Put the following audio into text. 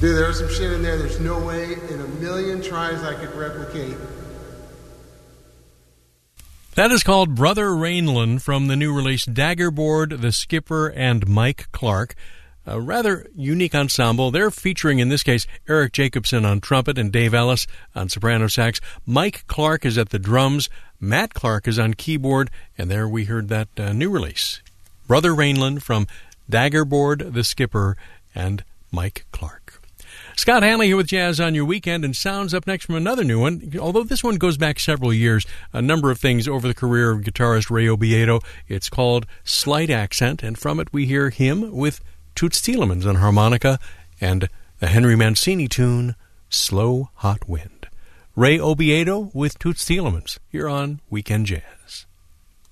Dude, there was some shit in there there's no way in a million tries I could replicate. That is called Brother Rainland from the new release Daggerboard, The Skipper, and Mike Clark. A rather unique ensemble. They're featuring, in this case, Eric Jacobson on trumpet and Dave Ellis on soprano sax. Mike Clark is at the drums. Matt Clark is on keyboard. And there we heard that new release. Brother Rainland from Daggerboard, The Skipper, and Mike Clark. Scott Hanley here with Jazz on Your Weekend, and sounds up next from another new one. Although this one goes back several years, a number of things over the career of guitarist Ray Obiedo. It's called Slight Accent, and from it we hear him with Toots Thielemans on harmonica and the Henry Mancini tune, Slow Hot Wind. Ray Obiedo with Toots Thielemans here on Weekend Jazz.